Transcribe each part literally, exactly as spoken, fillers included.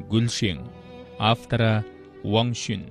Гүлшең. Автора Уаң Шүн.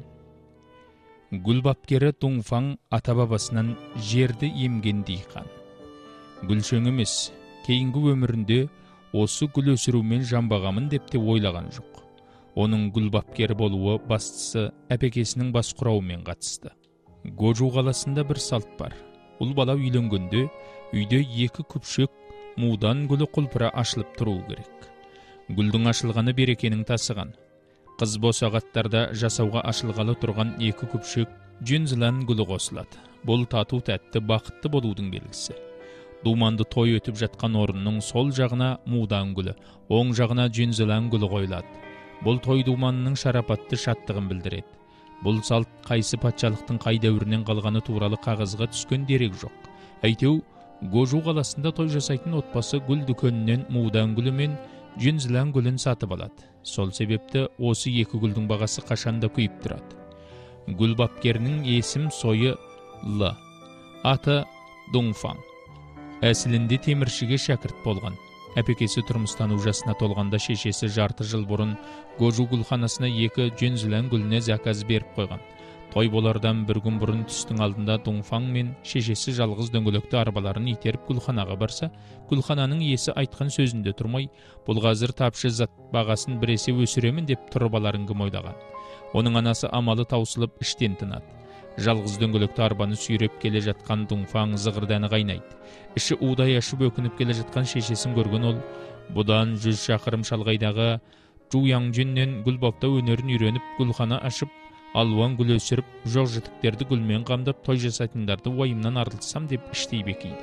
Гүл бапкері Дунфаң ата-бабасынан жерді емген дейқан. Гүлшең емес, кейінгі өмірінде осы гүл өсірумен жанбағамын деп те ойлаған жоқ. Оның гүл бапкері болуы бастысы әпекесінің бас құрауымен қатысты. Гожу қаласында бір салт бар. Ұл бала үйленгенде үйде екі күпшек мудан гүлі құлпыра ашылып тұруы керек. Гүлдің ашылғаны берекенің тасыған. Қыз босағаттарда жасауға ашылғалы тұрған екі күпшек жүнзілан гүлі қосылады. Бұл тату тәтті бақытты болудың белгісі. Думанды той өтіп жатқан орынның сол жағына мудан гүлі, оң жағына жүнзілан гүлі қойылады. Бұл той думанның шарапатты шаттығын білдіреді. Бұл салт қайсы патшалықтың қай дәуірінен қалғаны туралы қағазға түскен дерек жоқ. Әйтеу, Гожу қаласында той жасайтын отбасы гүл дүкенінен мудан гүлі мен жүнзілан гүлін сатып алады. Сол себепті осы екі гүлдің бағасы қашанда күйіп тұрады. Гүл бапкерінің есім сойы Л. Аты Дунфаң. Әсілінде теміршіге шәкірт болған. Әпекесі тұрмыстану жасына толғанда шешесі жарты жыл бұрын Гожу гүлханасына екі жүнзілан гүліне заказ беріп қойған. Той болардан бір күн бұрын түстің алдында Дунфаң мен шешесі жалғыз дөңгелекті арбаларын итеріп гүлханаға барса, гүлхананың иесі айтқан сөзінде тұрмай, бұл қазір тапшы зат бағасын біресе өсіремін деп тұрбаларын кім ойлаған. Оның анасы амалы таусылып іштен тынады. Жалғыз дөңгелекті арбаны сүйреп келе жатқан Дунфаң зығырданы қайнайды. Іші удай ашып өкініп келе жатқан шешесін көрген ол, бұдан жүз шақырым шалғайдағы Жуяңжүннен гүл бапта өнерін үйреніп гүлхана ашып, алуан гүл өсіріп, жоқ жітіктерді гүлмен қамдап той жасайтындарды уайымнан арылтсам деп іштей бекейді.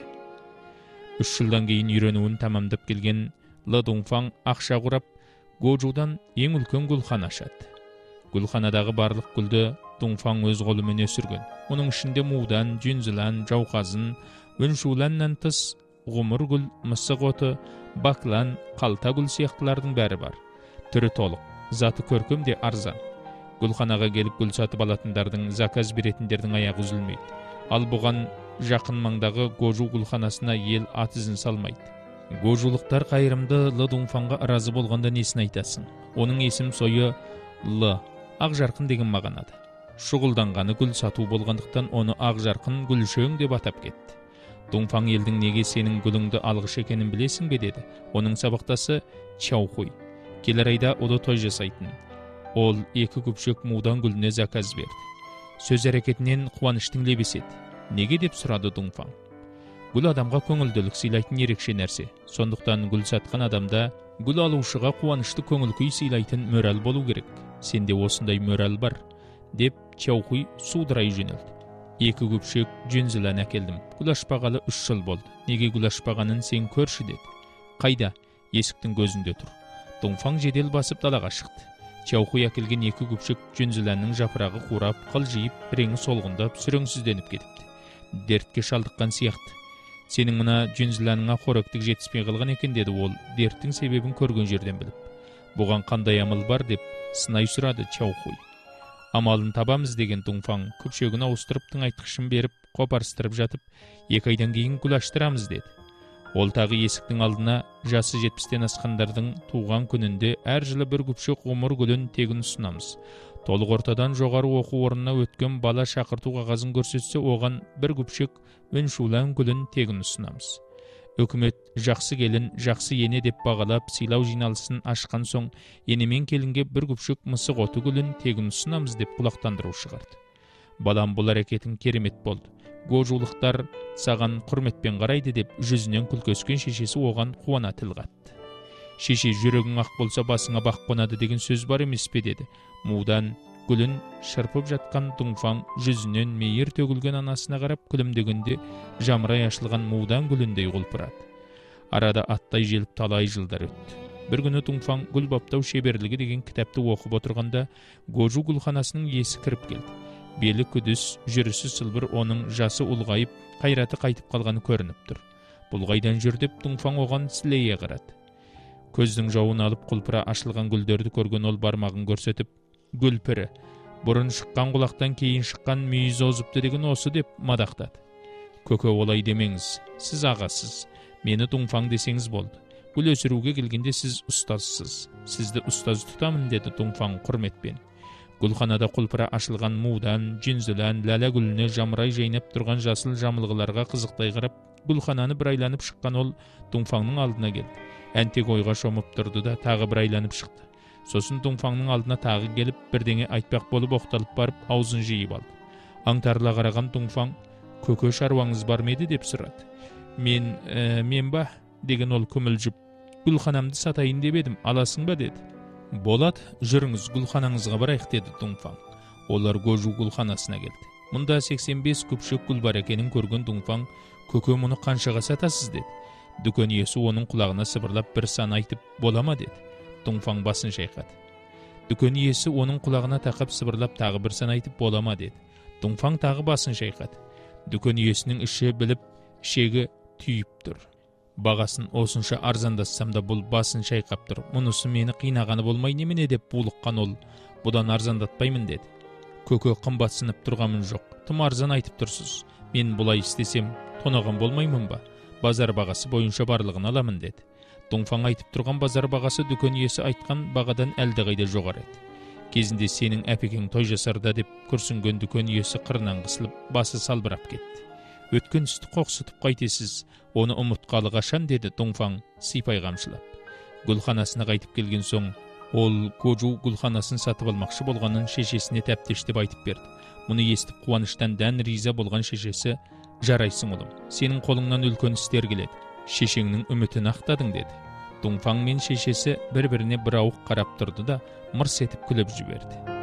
Үш жылдан кейін үйренуін тамамдап келген Л. Дунфаң ақша құрап, Гожудан ең үлкен гүлхана ашады. Гүлханадағы барлық гүлді Дунфаң өз қолымен өсірген. Оның ішінде мудан, жүнзілан, жауқазын, өншуланнан тыс ғұмыр гүл, мысық оты, баклан, қалта гүл сияқтылардың бәрі бар. Түрі толық, заты көркем де арзан. Гүлханаға келіп гүл сатып алатындардың, заказ беретіндердің аяғы үзілмейді. Ал бұған жақын маңдағы Гожу гүлханасына ел ат ізін салмайды. Гожулықтар қайырымды Л. Дунфаңға разы болғанда несін айтасың? Оның есім сойы Л. Ақжарқын деген мағынады. Шұғылданғаны гүл сату болғандықтан оны Ақжарқын Гүлшең деп атап кетті. Дунфаң елдің неге сенің гүліңді алғыш екенін білесің бе деді. Оның сабақтасы Чаухуй. Келер айда ұлы той жасайтын. Ол екі күпшек мудан гүліне заказ берді. Сөз әрекетінен қуаныштың лебесі еді. Неге деп сұрады Дунфаң. Гүл адамға көңілділік сыйлайтын ерекше нәрсе. Сондықтан гүл сатқан адамда гүл алушыға қуанышты көңіл күй сыйлайтын мораль болу керек. Сенде осындай мораль бар, деп Чаухуй судырай жөнелді. Екі күпшек жүнзілан әкелдім. Гүл ашпағалы үш жыл болды. Неге гүл ашпағанын сен көрші деді. Қайда? Есіктің көзінде тұр. Дунфаң жедел басып далаға шықты. Чаухуй әкелген екі күпшек жүнзіланның жапырағы қурап, қылжиып, реңі солғындап, сүреңсізденіп кетіпті. Дертке шалдыққан сияқты. Сенің мына жүнзіланыңа қоректік жетіспей қалған екен деді ол, дерттің себебін көрген жерден біліп. Бұған қандай амал бар деп сынай сұрады Чаухуй. Амалын табамыз деген Дунфаң күпшегін ауыстырып тыңайтқышын беріп, қопарыстырып жатып, екі айдан кейін гүл аштырамыз деді. Ол тағы есіктің алдына жасы жетпістен асқандардың туған күнінде әр жылы бір күпшек ғұмыр гүлін тегін ұсынамыз. Толық ортадан жоғары оқу орнына өткен бала шақырту қағазын көрсетсе, оған бір күпшек өншулан гүлін тегін ұсынамыз. Үкімет жақсы келін, жақсы ене деп бағалап, сыйлау жиналысын ашқан соң, енемен келінге бір күпшек мысық оты гүлін тегін ұсынамыз деп құлақтандыру шығарды. Балам, бұл әрекетің керемет болды. Гожулықтар саған құрметпен қарайды деп жүзінен күлкі өскен шешесі оған қуана тіл қатты. Шеше, жүрегің ақ болса басыңа бақ қонады деген сөз бар емес пе деді. Мудан гүлін шырпып жатқан Дунфаң жүзінен мейір төгілген анасына қарап күлімдегенде жамырай ашылған мудан гүліндей құлпырады. Арада аттай желіп талай жылдар өтті. Бір күні Дунфаң гүл баптау шеберлігі деген кітапты оқып отырғанда Гожу гүлханасының иесі кіріп келді. Белі күдіс, жүрісі сылбыр, оның жасы ұлғайып, қайраты қайтып қалғаны көрініп тұр. Бұл қайдан жүр деп Дунфаң оған сілейе қарады. Көздің жауын алып құлпыра ашылған гүлдерді көрген ол бармағын көрсетіп, гүл пірі, бұрын шыққан құлақтан кейін шыққан мүйіз озыпты деген осы деп мадақтады. Көке, олай демеңіз, сіз ағасыз, мені Дунфаң десеңіз болды. Гүл өсіруге келгенде сіз ұстазсыз. Сізді ұстаз тұтамын, деді Дунфан құрметпен. Гүлханада құлпыра ашылған мудан, жүнзілән, ләлә гүліне жамырай жайнап тұрған жасыл жамылғыларға қызықтай қарап, гүлхананы бір айланып шыққан ол Дунфанның алдына келді. Әнтек ойға шомып тұрды да тағы бір айланып шықты. Сосын Дунфанның алдына тағы келіп, бірдеңе айтпақ болып оқталып барып, аузын жиып алды. Аңтарыла қараған Дунфан, көке шаруаңыз бар ма еді деп сұрады. Мен, ә, мен ба, деген ол күмілжіп, гүлханамды сатайын деп едім, аласың ба, деді. Болады, жүріңіз, гүлханаңызға барайық, деді Дунфан. Олар Гожу гүлханасына келді. Мұнда сексен бес күпшік гүл бар екенін көрген Дунфан, көке мұны қаншаға сатасыз, деді. Дүкен иесі оның құлағына сыбырлап бір сан айтып, бола ма, деді. Дунфан басын шайқады. Дүкен иесі оның құлағына тақап сыбырлап тағы бір сан айтып, бола ма, деді. Дунфан тағы басын шайқады. Дүкен иесінің іші біліп, ішегі түйіп тұр. Бағасын осынша арзандассам да бұл басын шайқап тұр. Мұнысы мені қинағаны болмай немене деп булыққан ол. Бұдан арзандатпаймын, деді. Көке, қымбатсынып тұрғамын жоқ. Тым арзан айтып тұрсыз. Мен бұлай істесем, тонаған болмаймын ба? Базар бағасы бойынша барлығын аламын, деді. Дунфан айтып тұрған базар бағасы дүкен иесі айтқан бағадан әлдеқайда жоғары еді. Кезінде сенің әпекең той жасарда деп күрсінген дүкен иесі қырынан қысылып, басы салбырап кетті. Өткен істі қоқсытып қайтесіз, оны ұмытқалы қашан, деді Дунфан сипай қамшылап. Гүлханасына қайтып келген соң, ол Гожу гүлханасын сатып алмақшы болғанын шешесіне тәптештеп айтып берді. Мұны естіп қуаныштан дән риза болған шешесі, жарайсың ұлым, сенің қолыңнан үлкен істер келеді. Шешеңнің үмітін ақтадың, деді. Дунфан мен шешесі бір-біріне бір ауық қарап тұрды да мырс етіп күліп жіберді.